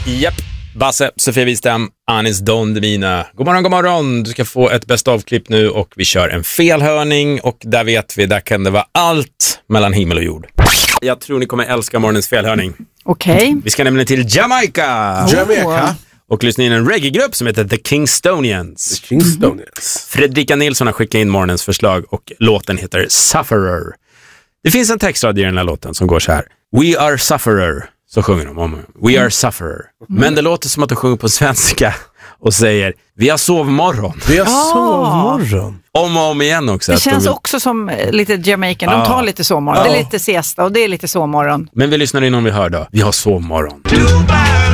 Japp. Basse, Sofia Wistam, Anis Don Demina. God morgon, god morgon. Du ska få ett bäst av-klipp nu och vi kör en felhörning och där vet vi, där kan det vara allt mellan himmel och jord. Jag tror ni kommer älska morgonens felhörning. Okej. Vi ska nämligen till Jamaica. Jamaica. Och lyssna in en reggae-grupp som heter The Kingstonians. Fredrika Nilsson har skickat in morgonens förslag och låten heter Sufferer. Det finns en textrad i den här låten som går så här. We are sufferer. Så sjunger de om We are sufferer. Men det låter som att de sjunger på svenska och säger vi har sovmorgon. Vi har sovmorgon. Om och om igen också. Det känns också som lite Jamaican. De tar lite sovmorgon. Det är lite siesta och det är lite sovmorgon. Men vi lyssnar in om vi hör då. Vi har sovmorgon.